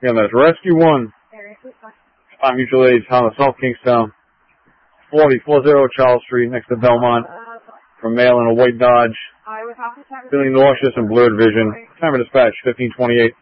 Again, that's Rescue 1. Mutual Aid, town of South Kingstown. 4040 Charles Street, next to Belmont. From mail in a white Dodge. Feeling nauseous and blurred vision. Time of dispatch, 1528.